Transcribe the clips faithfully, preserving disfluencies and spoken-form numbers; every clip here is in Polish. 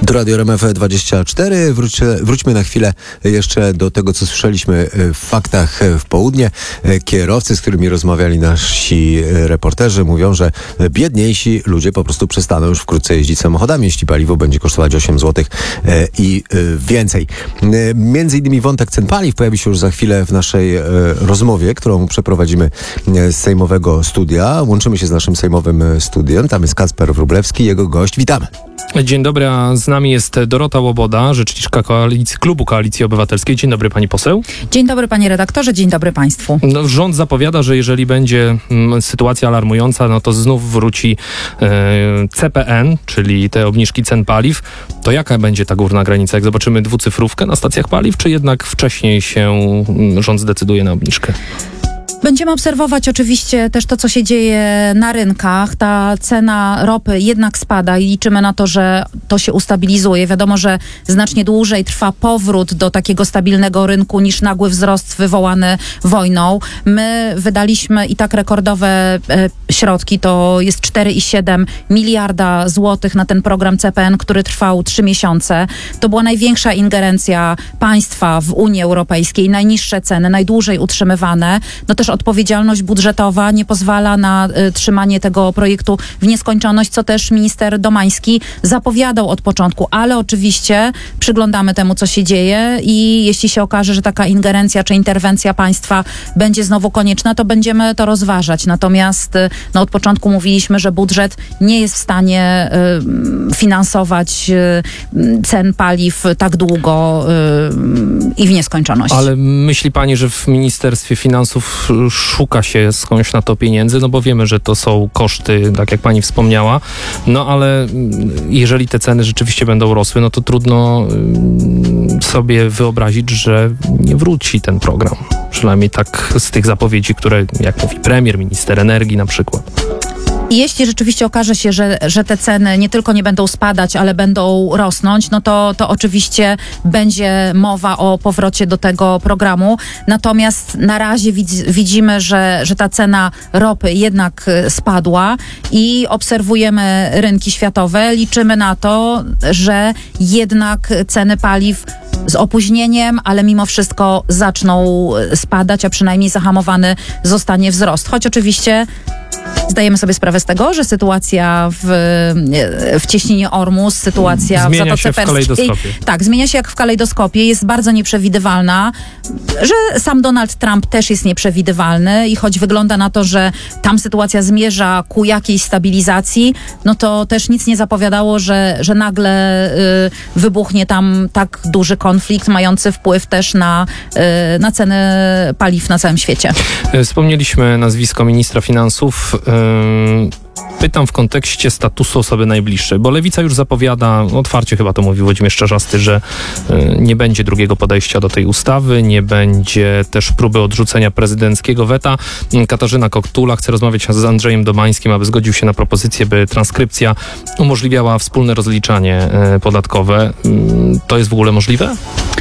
To Radio R M F dwadzieścia cztery. Wróć, wróćmy na chwilę jeszcze do tego, co słyszeliśmy w faktach w południe. Kierowcy, z którymi rozmawiali nasi reporterzy, mówią, że biedniejsi ludzie po prostu przestaną już wkrótce jeździć samochodami, jeśli paliwo będzie kosztować osiem złotych i więcej. Między innymi wątek cen paliw pojawi się już za chwilę w naszej rozmowie, którą przeprowadzimy z sejmowego studia. Łączymy się z naszym sejmowym studiem. Tam jest Kacper Wróblewski, jego gość. Witamy. Dzień dobry, a z nami jest Dorota Łoboda, rzeczniczka koalicji, Klubu Koalicji Obywatelskiej. Dzień dobry, pani poseł. Dzień dobry, panie redaktorze, dzień dobry państwu. No, rząd zapowiada, że jeżeli będzie mm, sytuacja alarmująca, no to znów wróci e, C P N, czyli te obniżki cen paliw. To jaka będzie ta górna granica? Jak zobaczymy dwucyfrówkę na stacjach paliw, czy jednak wcześniej się mm, rząd zdecyduje na obniżkę? Będziemy obserwować oczywiście też to, co się dzieje na rynkach. Ta cena ropy jednak spada i liczymy na to, że to się ustabilizuje. Wiadomo, że znacznie dłużej trwa powrót do takiego stabilnego rynku niż nagły wzrost wywołany wojną. My wydaliśmy i tak rekordowe e, środki, to jest cztery i siedem miliarda złotych na ten program C P N, który trwał trzy miesiące. To była największa ingerencja państwa w Unii Europejskiej, najniższe ceny, najdłużej utrzymywane. No też odpowiedzialność budżetowa nie pozwala na y, trzymanie tego projektu w nieskończoność, co też minister Domański zapowiadał od początku, ale oczywiście przyglądamy temu, co się dzieje i jeśli się okaże, że taka ingerencja czy interwencja państwa będzie znowu konieczna, to będziemy to rozważać. Natomiast y, no, od początku mówiliśmy, że budżet nie jest w stanie y, finansować y, cen paliw tak długo y, i w nieskończoność. Ale myśli pani, że w Ministerstwie Finansów szuka się skądś na to pieniędzy, no bo wiemy, że to są koszty, tak jak pani wspomniała, no ale jeżeli te ceny rzeczywiście będą rosły, no to trudno sobie wyobrazić, że nie wróci ten program. Przynajmniej tak z tych zapowiedzi, które, jak mówi premier, minister energii na przykład. I jeśli rzeczywiście okaże się, że, że te ceny nie tylko nie będą spadać, ale będą rosnąć, no to, to oczywiście będzie mowa o powrocie do tego programu. Natomiast na razie widz, widzimy, że, że ta cena ropy jednak spadła i obserwujemy rynki światowe. Liczymy na to, że jednak ceny paliw z opóźnieniem, ale mimo wszystko zaczną spadać, a przynajmniej zahamowany zostanie wzrost. Choć oczywiście zdajemy sobie sprawę z tego, że sytuacja w, w cieśninie Ormus, sytuacja zmienia w Zatoce się w Perskiej, kalejdoskopie. tak, zmienia się jak w kalejdoskopie, jest bardzo nieprzewidywalna, że sam Donald Trump też jest nieprzewidywalny i choć wygląda na to, że tam sytuacja zmierza ku jakiejś stabilizacji, no to też nic nie zapowiadało, że, że nagle y, wybuchnie tam tak duży konflikt, mający wpływ też na, y, na ceny paliw na całym świecie. Wspomnieliśmy nazwisko ministra finansów. Pytam w kontekście statusu osoby najbliższej, bo Lewica już zapowiada, otwarcie chyba to mówił Włodzimierz Czarzasty, że nie będzie drugiego podejścia do tej ustawy, nie będzie też próby odrzucenia prezydenckiego weta. Katarzyna Koktula chce rozmawiać z Andrzejem Domańskim, aby zgodził się na propozycję, by transkrypcja umożliwiała wspólne rozliczanie podatkowe. To jest w ogóle możliwe?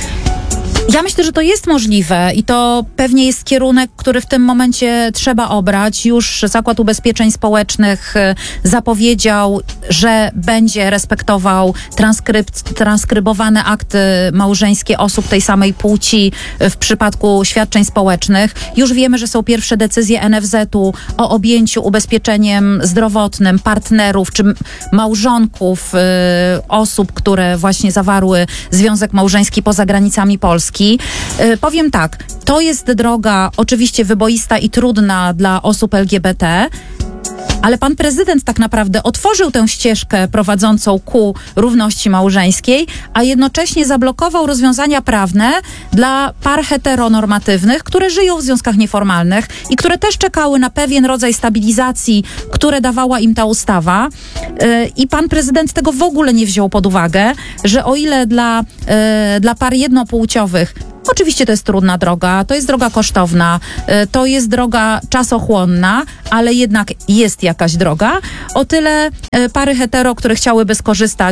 Ja myślę, że to jest możliwe i to pewnie jest kierunek, który w tym momencie trzeba obrać. Już Zakład Ubezpieczeń Społecznych zapowiedział, że będzie respektował transkryp- transkrybowane akty małżeńskie osób tej samej płci w przypadku świadczeń społecznych. Już wiemy, że są pierwsze decyzje N F Z-u o objęciu ubezpieczeniem zdrowotnym partnerów czy małżonków y, osób, które właśnie zawarły związek małżeński poza granicami Polski. Yy, powiem tak, to jest droga oczywiście wyboista i trudna dla osób L G B T, ale pan prezydent tak naprawdę otworzył tę ścieżkę prowadzącą ku równości małżeńskiej, a jednocześnie zablokował rozwiązania prawne dla par heteronormatywnych, które żyją w związkach nieformalnych i które też czekały na pewien rodzaj stabilizacji, które dawała im ta ustawa. Yy, I pan prezydent tego w ogóle nie wziął pod uwagę, że o ile dla, yy, dla par jednopłciowych oczywiście to jest trudna droga, to jest droga kosztowna, to jest droga czasochłonna, ale jednak jest jakaś droga. O tyle pary hetero, które chciałyby skorzystać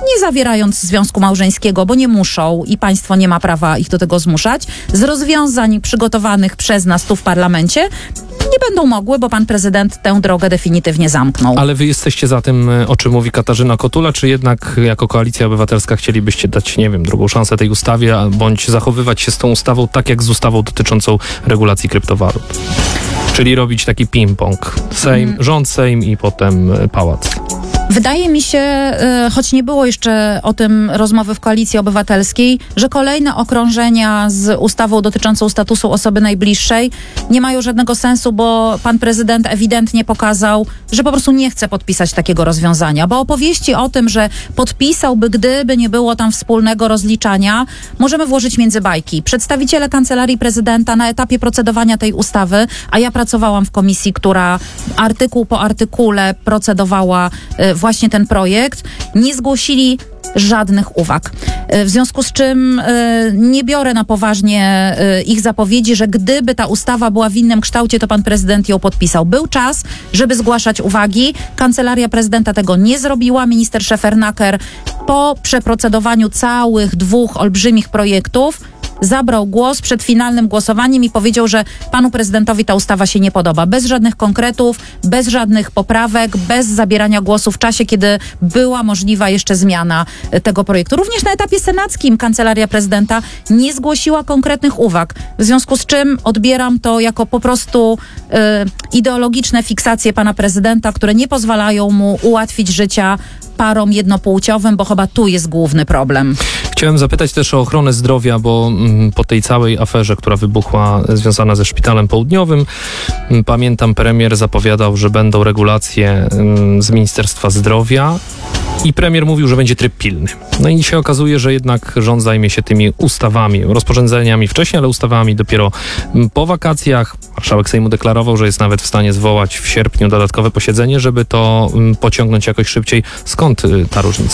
nie zawierając związku małżeńskiego, bo nie muszą i państwo nie ma prawa ich do tego zmuszać, z rozwiązań przygotowanych przez nas tu w parlamencie, nie będą mogły, bo pan prezydent tę drogę definitywnie zamknął. Ale wy jesteście za tym, o czym mówi Katarzyna Kotula, czy jednak jako Koalicja Obywatelska chcielibyście dać, nie wiem, drugą szansę tej ustawie, bądź zachowywać się z tą ustawą tak jak z ustawą dotyczącą regulacji kryptowalut? Czyli robić taki ping-pong. Sejm, hmm. rząd, Sejm i potem pałac. Wydaje mi się, choć nie było jeszcze o tym rozmowy w Koalicji Obywatelskiej, że kolejne okrążenia z ustawą dotyczącą statusu osoby najbliższej nie mają żadnego sensu, bo pan prezydent ewidentnie pokazał, że po prostu nie chce podpisać takiego rozwiązania. Bo opowieści o tym, że podpisałby, gdyby nie było tam wspólnego rozliczania, możemy włożyć między bajki. Przedstawiciele Kancelarii Prezydenta na etapie procedowania tej ustawy, a ja pracowałam w komisji, która artykuł po artykule procedowała właśnie ten projekt, nie zgłosili żadnych uwag. W związku z czym nie biorę na poważnie ich zapowiedzi, że gdyby ta ustawa była w innym kształcie, to pan prezydent ją podpisał. Był czas, żeby zgłaszać uwagi. Kancelaria Prezydenta tego nie zrobiła. Minister Szefernaker po przeprocedowaniu całych dwóch olbrzymich projektów zabrał głos przed finalnym głosowaniem i powiedział, że panu prezydentowi ta ustawa się nie podoba. Bez żadnych konkretów, bez żadnych poprawek, bez zabierania głosu w czasie, kiedy była możliwa jeszcze zmiana tego projektu. Również na etapie senackim Kancelaria Prezydenta nie zgłosiła konkretnych uwag. W związku z czym odbieram to jako po prostu y, ideologiczne fiksacje pana prezydenta, które nie pozwalają mu ułatwić życia parom jednopłciowym, bo chyba tu jest główny problem. Chciałem zapytać też o ochronę zdrowia, bo mm, po tej całej aferze, która wybuchła związana ze Szpitalem Południowym, mm, pamiętam, premier zapowiadał, że będą regulacje mm, z Ministerstwa Zdrowia i premier mówił, że będzie tryb pilny. No i się okazuje, że jednak rząd zajmie się tymi ustawami, rozporządzeniami wcześniej, ale ustawami dopiero mm, po wakacjach. Marszałek Sejmu deklarował, że jest nawet w stanie zwołać w sierpniu dodatkowe posiedzenie, żeby to mm, pociągnąć jakoś szybciej. Skąd y, ta różnica?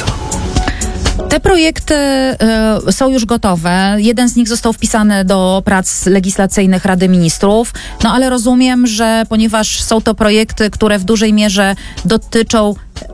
Te projekty y, są już gotowe. Jeden z nich został wpisany do prac legislacyjnych Rady Ministrów. No ale rozumiem, że ponieważ są to projekty, które w dużej mierze dotyczą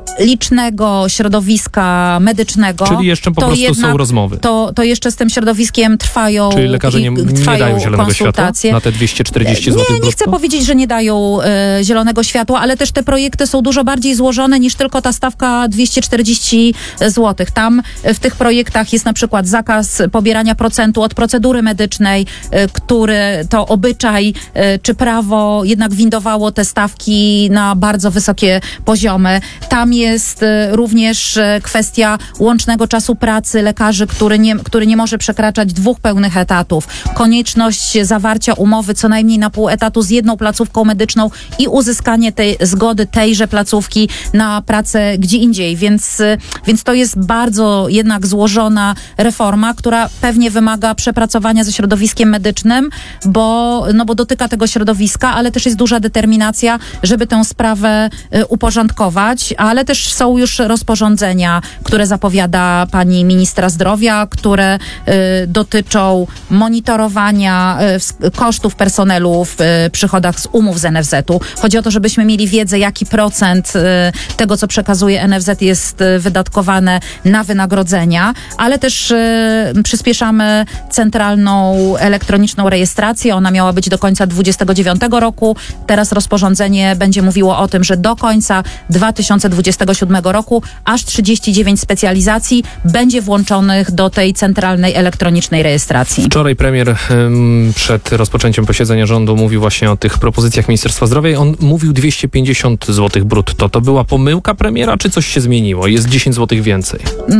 licznego środowiska medycznego. Czyli jeszcze po to prostu jednak, są rozmowy. To, to jeszcze z tym środowiskiem trwają Czyli lekarze nie, nie trwają dają zielonego światła na te dwieście czterdzieści złotych Nie, nie brutto? chcę powiedzieć, że nie dają y, zielonego światła, ale też te projekty są dużo bardziej złożone niż tylko ta stawka dwieście czterdzieści złotych. Tam w tych projektach jest na przykład zakaz pobierania procentu od procedury medycznej, y, który to obyczaj y, czy prawo jednak windowało te stawki na bardzo wysokie poziomy. Tam jest również kwestia łącznego czasu pracy lekarzy, który nie, który nie może przekraczać dwóch pełnych etatów. Konieczność zawarcia umowy co najmniej na pół etatu z jedną placówką medyczną i uzyskanie tej zgody tejże placówki na pracę gdzie indziej. Więc, więc to jest bardzo jednak złożona reforma, która pewnie wymaga przepracowania ze środowiskiem medycznym, bo, no bo dotyka tego środowiska, ale też jest duża determinacja, żeby tę sprawę uporządkować, ale też są już rozporządzenia, które zapowiada pani ministra zdrowia, które y, dotyczą monitorowania y, kosztów personelu w y, przychodach z umów z N F Z-u. Chodzi o to, żebyśmy mieli wiedzę, jaki procent y, tego, co przekazuje N F Z, jest y, wydatkowane na wynagrodzenia, ale też y, przyspieszamy centralną elektroniczną rejestrację. Ona miała być do końca dwudziestego dziewiątego roku. Teraz rozporządzenie będzie mówiło o tym, że do końca dwa tysiące dwudziestego siódmego roku aż trzydzieści dziewięć specjalizacji będzie włączonych do tej centralnej elektronicznej rejestracji. Wczoraj premier ym, przed rozpoczęciem posiedzenia rządu mówił właśnie o tych propozycjach Ministerstwa Zdrowia i on mówił dwieście pięćdziesiąt złotych brutto. To była pomyłka premiera, czy coś się zmieniło? Jest dziesięć złotych więcej?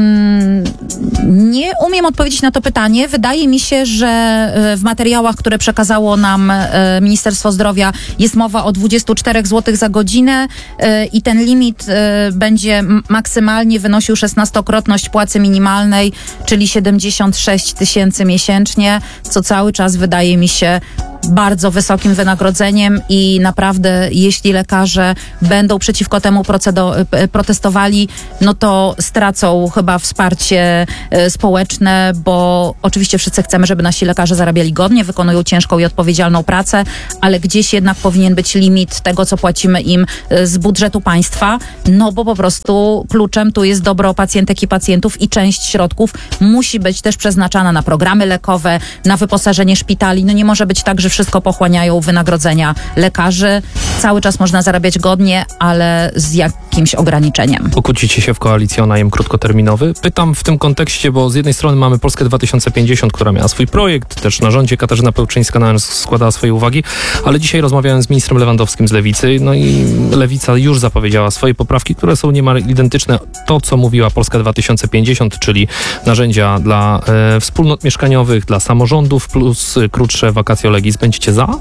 Mm, nie umiem odpowiedzieć na to pytanie. Wydaje mi się, że w materiałach, które przekazało nam Ministerstwo Zdrowia, jest mowa o dwudziestu czterech złotych za godzinę i ten limit będzie maksymalnie wynosił szesnastokrotność płacy minimalnej, czyli siedemdziesiąt sześć tysięcy miesięcznie, co cały czas wydaje mi się bardzo wysokim wynagrodzeniem i naprawdę jeśli lekarze będą przeciwko temu procedo- protestowali, no to stracą chyba wsparcie e, społeczne, bo oczywiście wszyscy chcemy, żeby nasi lekarze zarabiali godnie, wykonują ciężką i odpowiedzialną pracę, ale gdzieś jednak powinien być limit tego, co płacimy im e, z budżetu państwa, no bo po prostu kluczem tu jest dobro pacjentek i pacjentów i część środków musi być też przeznaczana na programy lekowe, na wyposażenie szpitali. No nie może być tak, że wszystko pochłaniają wynagrodzenia lekarzy. Cały czas można zarabiać godnie, ale z jakimś ograniczeniem. Pokłócicie się w koalicji o najem krótkoterminowy? Pytam w tym kontekście, bo z jednej strony mamy Polskę dwa tysiące pięćdziesiąt, która miała swój projekt, też na rządzie Katarzyna Pełczyńska na nas składała swoje uwagi, ale dzisiaj rozmawiałem z ministrem Lewandowskim z Lewicy, no i Lewica już zapowiedziała swoje poprawki, które są niemal identyczne to, co mówiła Polska dwa tysiące pięćdziesiąt, czyli narzędzia dla e, wspólnot mieszkaniowych, dla samorządów plus krótsze vacatio legis. Będziecie za?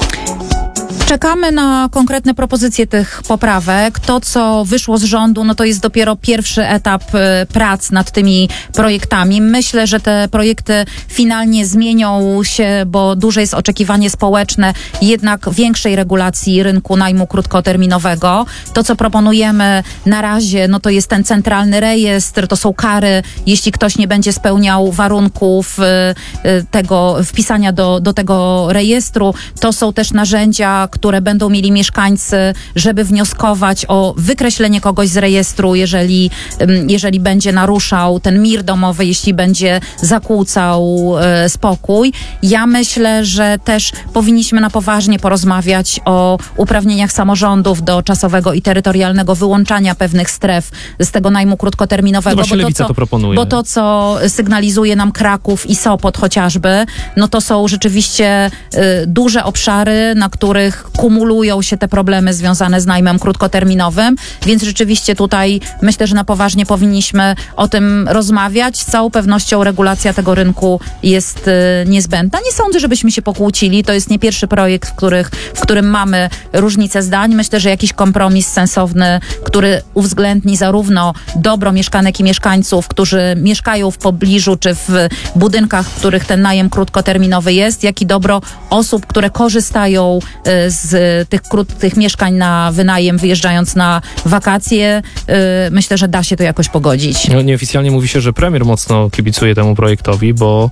Czekamy na konkretne propozycje tych poprawek. To, co wyszło z rządu, no to jest dopiero pierwszy etap y, prac nad tymi projektami. Myślę, że te projekty finalnie zmienią się, bo duże jest oczekiwanie społeczne jednak większej regulacji rynku najmu krótkoterminowego. To, co proponujemy na razie, no to jest ten centralny rejestr, to są kary, jeśli ktoś nie będzie spełniał warunków y, y, tego wpisania do, do tego rejestru. To są też narzędzia, które będą mieli mieszkańcy, żeby wnioskować o wykreślenie kogoś z rejestru, jeżeli, jeżeli będzie naruszał ten mir domowy, jeśli będzie zakłócał e, spokój. Ja myślę, że też powinniśmy na poważnie porozmawiać o uprawnieniach samorządów do czasowego i terytorialnego wyłączania pewnych stref z tego najmu krótkoterminowego. No właśnie bo to, Lewica co, to proponuje. Bo to, co sygnalizuje nam Kraków i Sopot chociażby, no to są rzeczywiście y, duże obszary, na których kumulują się te problemy związane z najmem krótkoterminowym, więc rzeczywiście tutaj myślę, że na poważnie powinniśmy o tym rozmawiać. Z całą pewnością regulacja tego rynku jest y, niezbędna. Nie sądzę, żebyśmy się pokłócili. To jest nie pierwszy projekt, w, których, w którym mamy różnice zdań. Myślę, że jakiś kompromis sensowny, który uwzględni zarówno dobro mieszkanek i mieszkańców, którzy mieszkają w pobliżu czy w budynkach, w których ten najem krótkoterminowy jest, jak i dobro osób, które korzystają y, z tych, krót, tych mieszkań na wynajem, wyjeżdżając na wakacje. Yy, myślę, że da się to jakoś pogodzić. No, nieoficjalnie mówi się, że premier mocno kibicuje temu projektowi, bo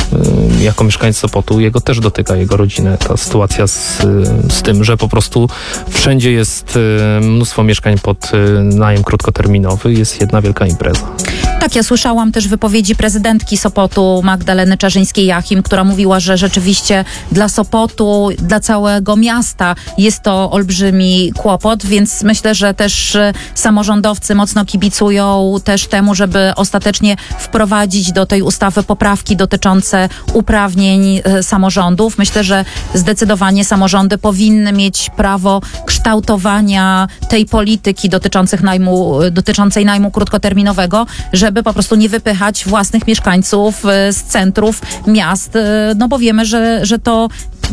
y, jako mieszkańc Sopotu jego też dotyka, jego rodzinę, ta sytuacja z, z tym, że po prostu wszędzie jest y, mnóstwo mieszkań pod y, najem krótkoterminowy, jest jedna wielka impreza. Tak, ja słyszałam też wypowiedzi prezydentki Sopotu, Magdaleny Czarzyńskiej-Jachim, która mówiła, że rzeczywiście dla Sopotu, dla całego miasta jest to olbrzymi kłopot, więc myślę, że też samorządowcy mocno kibicują też temu, żeby ostatecznie wprowadzić do tej ustawy poprawki dotyczące uprawnień samorządów. Myślę, że zdecydowanie samorządy powinny mieć prawo kształtowania tej polityki dotyczących najmu, dotyczącej najmu krótkoterminowego, żeby po prostu nie wypychać własnych mieszkańców z centrów miast, no bo wiemy, że, że to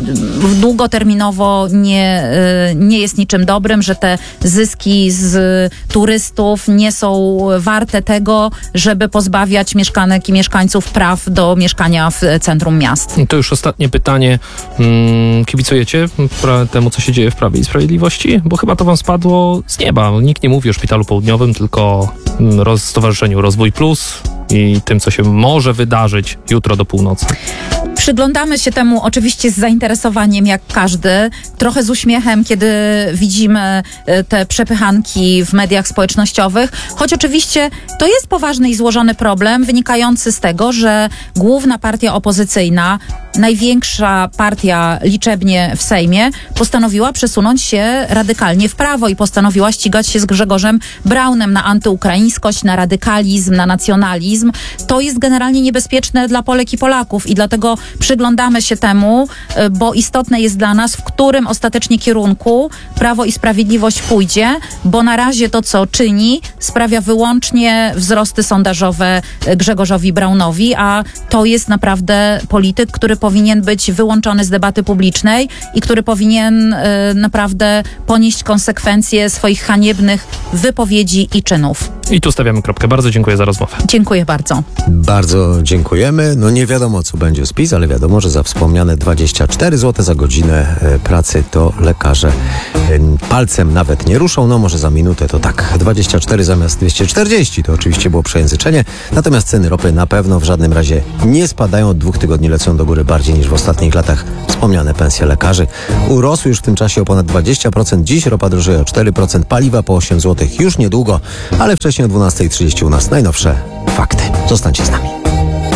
długoterminowo nie, nie jest niczym dobrym, że te zyski z turystów nie są warte tego, żeby pozbawiać mieszkanek i mieszkańców praw do mieszkania w centrum miast. To już ostatnie pytanie. Kibicujecie temu, co się dzieje w Prawie i Sprawiedliwości? Bo chyba to wam spadło z nieba. Nikt nie mówi o Szpitalu Południowym, tylko o Stowarzyszeniu Rozwój Plus i tym, co się może wydarzyć jutro do północy. Przyglądamy się temu oczywiście z zainteresowaniem, jak każdy. Trochę z uśmiechem, kiedy widzimy te przepychanki w mediach społecznościowych. Choć oczywiście to jest poważny i złożony problem, wynikający z tego, że główna partia opozycyjna, największa partia liczebnie w Sejmie, postanowiła przesunąć się radykalnie w prawo i postanowiła ścigać się z Grzegorzem Braunem na antyukraińskość, na radykalizm, na nacjonalizm. To jest generalnie niebezpieczne dla Polek i Polaków i dlatego przyglądamy się temu, bo istotne jest dla nas, w którym ostatecznie kierunku Prawo i Sprawiedliwość pójdzie, bo na razie to, co czyni, sprawia wyłącznie wzrosty sondażowe Grzegorzowi Braunowi, a to jest naprawdę polityk, który powinien być wyłączony z debaty publicznej i który powinien y, naprawdę ponieść konsekwencje swoich haniebnych wypowiedzi i czynów. I tu stawiamy kropkę. Bardzo dziękuję za rozmowę. Dziękuję bardzo. Bardzo dziękujemy. No nie wiadomo, co będzie z PiS, ale wiadomo, że za wspomniane dwadzieścia cztery złote za godzinę e, pracy to lekarze e, palcem nawet nie ruszą. No może za minutę to tak. dwadzieścia cztery zamiast dwieście czterdzieści. To oczywiście było przejęzyczenie. Natomiast ceny ropy na pewno w żadnym razie nie spadają. Od dwóch tygodni lecą do góry bardziej niż w ostatnich latach wspomniane pensje lekarzy. Urosły już w tym czasie o ponad dwadzieścia procent. Dziś ropa drożeje o cztery procent. Paliwa po osiem złotych już niedługo, ale wcześniej o dwunasta trzydzieści u nas najnowsze fakty. Zostańcie z nami.